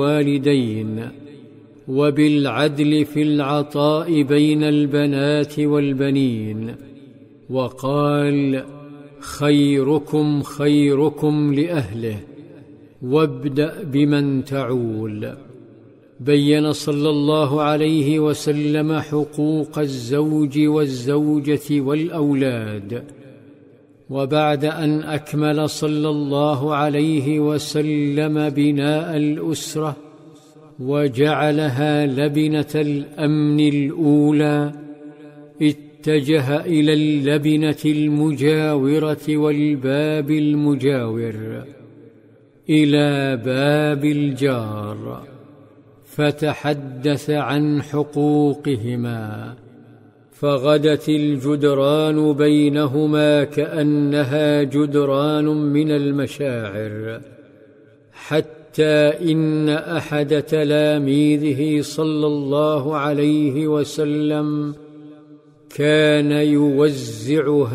الوالدين، وبالعدل في العطاء بين البنات والبنين، وقال: خيركم خيركم لأهله، وابدأ بمن تعول. بين صلى الله عليه وسلم حقوق الزوج والزوجة والأولاد، وبعد أن أكمل صلى الله عليه وسلم بناء الأسرة وجعلها لبنة الأمن الأولى، اتجه إلى اللبنة المجاورة والباب المجاور، إلى باب الجار، فتحدث عن حقوقهما، فغدت الجدران بينهما كأنها جدران من المشاعر، حتى إن أحد تلاميذه صلى الله عليه وسلم كان يوزع